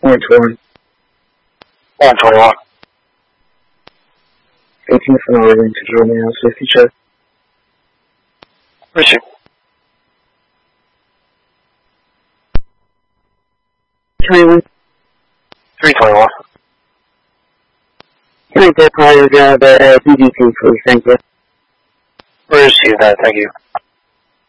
Point 1. 121. 18th and Oregon to Romeo 50 check. Receive. Twenty-one. 321. Can I get part of the DDP, please? Thank you. Receive that, thank you.